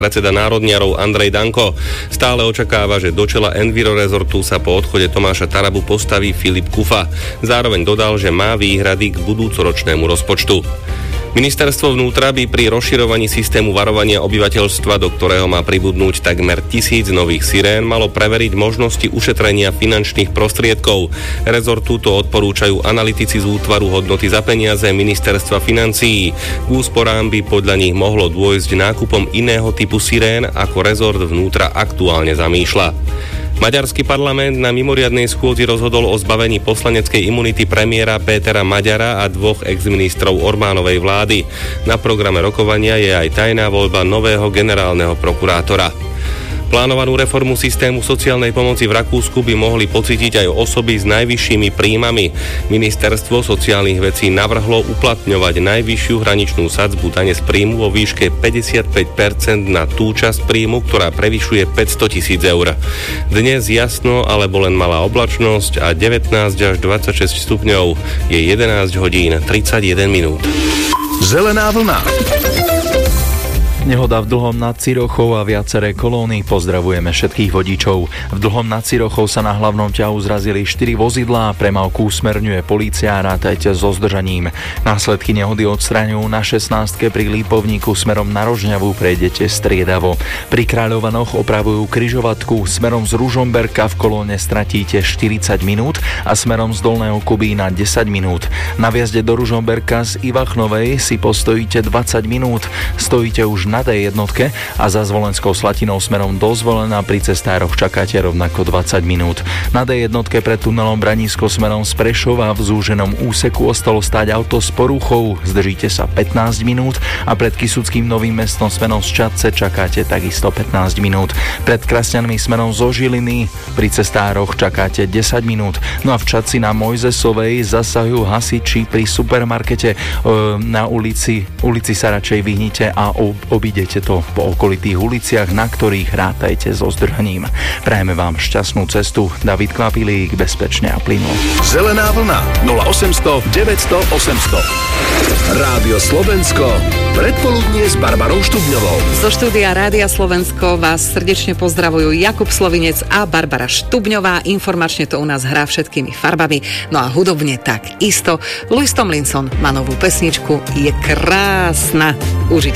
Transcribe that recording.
Predseda národniarov Andrej Danko stále očakáva, že do čela Enviro Resortu sa po odchode Tomáša Tarabu postaví Filip Kufa. Zároveň dodal, že má výhrady k budúcoročnému rozpočtu. Ministerstvo vnútra by pri rozširovaní systému varovania obyvateľstva, do ktorého má pribudnúť takmer 1000 nových sirén, malo preveriť možnosti ušetrenia finančných prostriedkov. Rezortu to odporúčajú analytici z útvaru hodnoty za peniaze Ministerstva financií. K úsporám by podľa nich mohlo dôjsť nákupom iného typu sirén, ako rezort vnútra aktuálne zamýšľa. Maďarský parlament na mimoriadnej schôdzi rozhodol o zbavení poslaneckej imunity premiéra Pétera Maďara a dvoch exministrov Orbánovej vlády. Na programe rokovania je aj tajná voľba nového generálneho prokurátora. Plánovanú reformu systému sociálnej pomoci v Rakúsku by mohli pocítiť aj osoby s najvyššími príjmami. Ministerstvo sociálnych vecí navrhlo uplatňovať najvyššiu hraničnú sadzbu dane z príjmu vo výške 55% na tú časť príjmu, ktorá prevyšuje 500 000 eur. Dnes jasno alebo len malá oblačnosť a 19 až 26 stupňov je 11 hodín 31 minút. Zelená vlna. Nehoda v Dlhom nad Cirochou a viaceré kolóny. Pozdravujeme všetkých vodičov. V Dlhom nad Cirochou sa na hlavnom ťahu zrazili 4 vozidlá, premávku usmerňuje polícia, rátajte so zdržaním. Následky nehody odstraňujú na 16 pri Lípovníku smerom na Rožňavu, prejdete striedavo. Pri Kráľovanoch opravujú križovatku, smerom z Ružomberka v kolóne stratíte 40 minút a smerom z Dolného Kubína 10 minút. Na viazde do Ružomberka z Ivachnovej si postojíte 20 minút, stojíte už na D1 a za Zvolenskou Slatinou smerom do Zvolena pri cestároch čakáte rovnako 20 minút. Na D1 pred tunelom Branisko smerom z Prešova v zúženom úseku ostalo stáť auto s poruchou, zdržíte sa 15 minút a pred Kysuckým Novým Mestom smerom z Čadce čakáte takisto 15 minút. Pred Krasňanmi smerom zo Žiliny pri cestároch čakáte 10 minút. No a v Čadci na Mojzesovej zasahujú hasiči pri supermarkete. Na ulici sa radšej vyhnite a obídete to po okolitých uliciach, na ktorých rátajte so zdržaním. Prajeme vám šťastnú cestu. David Kvapilík, bezpečne a plynulo. Zelená vlna 0800 900 800. Rádio Slovensko. Predpoludnie s Barbarou Štubňovou. Zo štúdia Rádia Slovensko vás srdečne pozdravujú Jakub Slovinec a Barbara Štubňová. Informačne to u nás hrá všetkými farbami. No a hudobne tak isto. Louis Tomlinson má novú pesničku. Je krásna. Užite.